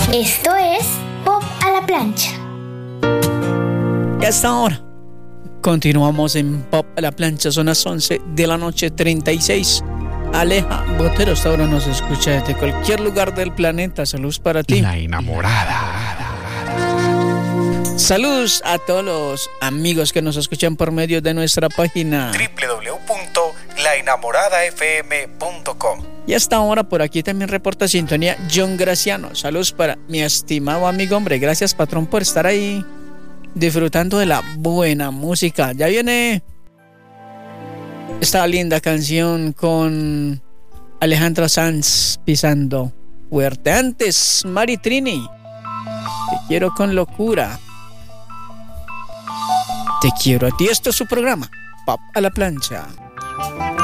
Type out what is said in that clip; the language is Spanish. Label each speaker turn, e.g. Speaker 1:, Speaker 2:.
Speaker 1: Esto es Pop a la Plancha.
Speaker 2: Y hasta ahora continuamos en Pop a la Plancha. Son las 11 de la noche, 36. Aleja Botero hasta ahora nos escucha desde cualquier lugar del planeta. Saludos para ti.
Speaker 3: La enamorada.
Speaker 2: Saludos a todos los amigos que nos escuchan por medio de nuestra página
Speaker 3: www.laenamoradafm.com.
Speaker 2: Y hasta ahora por aquí también reporta sintonía John Graciano. Saludos para mi estimado amigo, hombre. Gracias, patrón, por estar ahí disfrutando de la buena música. Ya viene esta linda canción con Alejandro Sanz pisando fuerte. Antes, Mari Trini, te quiero con locura. Te quiero a ti. Esto es su programa Pop a la Plancha.